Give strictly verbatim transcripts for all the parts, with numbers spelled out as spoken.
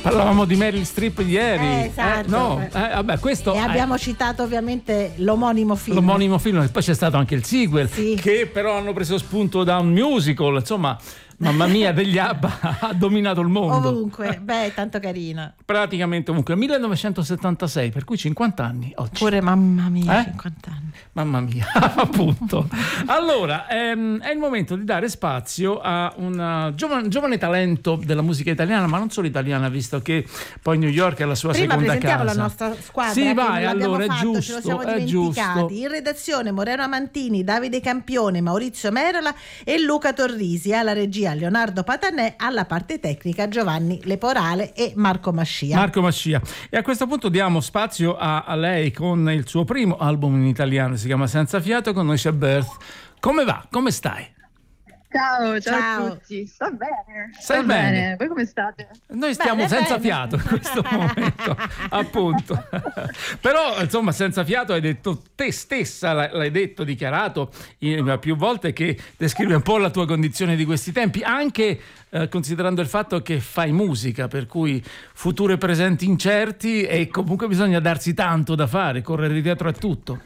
Parlavamo di Meryl Streep ieri. Eh, esatto. Eh, no, eh, vabbè, questo e è... abbiamo citato ovviamente l'omonimo film. L'omonimo film, e poi c'è stato anche il sequel, sì. che però hanno preso spunto da un musical, insomma, mamma mia, degli ABBA ha dominato il mondo. Ovunque, beh, tanto carina. Praticamente ovunque, millenovecentosettantasei, per cui cinquanta anni oggi. Pure mamma mia, Eh? cinquanta anni. Mamma mia, appunto. Allora, ehm, è il momento di dare spazio a un giovane, giovane talento della musica italiana, ma non solo italiana, visto che poi New York è la sua Prima seconda presentiamo casa. la nostra squadra. Sì, che vai, non l'abbiamo allora, è fatto, giusto, ce lo siamo è dimenticati. giusto. In redazione Moreno Amantini, Davide Campione, Maurizio Merola e Luca Torrisi. Alla regia Leonardo Patanè, alla parte tecnica Giovanni Leporale e Marco Mascia. Marco Mascia. E a questo punto diamo spazio a, a lei con il suo primo album in italiano, si chiama Senza Fiato, con noi c'è Birth. Come va? Come stai? Ciao, ciao, Ciao. a tutti. Sto bene. Stai Sto bene? bene. Voi come state? Noi stiamo Bene, senza bene. fiato in questo momento, appunto. Però, insomma, senza fiato hai detto te stessa, l'hai detto, dichiarato in, più volte, che descrive un po' la tua condizione di questi tempi, anche eh, considerando il fatto che fai musica, per cui futuro e presenti incerti, e comunque bisogna darsi tanto da fare, correre dietro a tutto.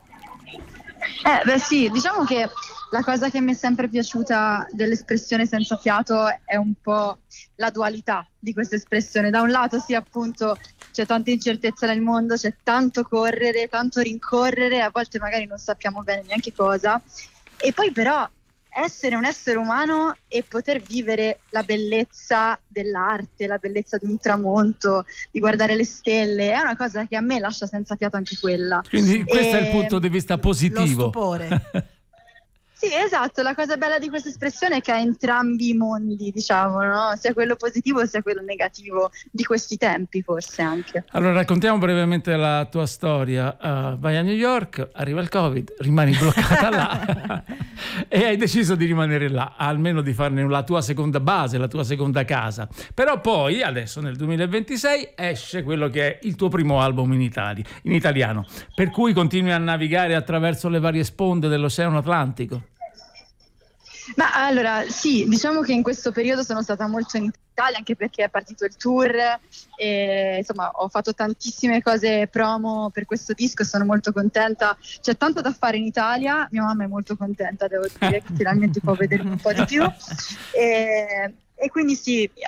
Eh, beh sì, diciamo che la cosa che mi è sempre piaciuta dell'espressione senza fiato è un po' la dualità di questa espressione. Da un lato sì, appunto, c'è tanta incertezza nel mondo, c'è tanto correre, tanto rincorrere, a volte magari non sappiamo bene neanche cosa, e poi però essere un essere umano e poter vivere la bellezza dell'arte, la bellezza di un tramonto, di guardare le stelle, è una cosa che a me lascia senza fiato anche quella. Quindi questo E... è il punto di vista Lo positivo. stupore. Sì, esatto, la cosa bella di questa espressione è che ha entrambi i mondi, diciamo, no? Sia quello positivo sia quello negativo di questi tempi, forse anche. Allora, raccontiamo brevemente la tua storia. Uh, vai a New York, arriva il Covid, rimani bloccata là e hai deciso di rimanere là, almeno di farne la tua seconda base, la tua seconda casa. Però poi, adesso nel duemilaventisei, esce quello che è il tuo primo album in, Italia, in italiano, per cui continui a navigare attraverso le varie sponde dell'Oceano Atlantico. Ma allora sì, diciamo che in questo periodo sono stata molto in Italia, anche perché è partito il tour e insomma ho fatto tantissime cose promo per questo disco, sono molto contenta, c'è tanto da fare in Italia, mia mamma è molto contenta, devo dire, che finalmente può vedermi un po' di più e, e quindi sì,